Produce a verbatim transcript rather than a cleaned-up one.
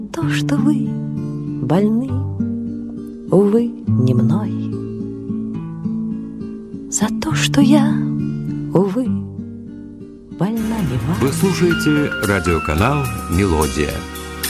То, что вы больны, увы, не мной, за то, что я, увы, больна не вами. Вы слушаете радиоканал «Мелодия».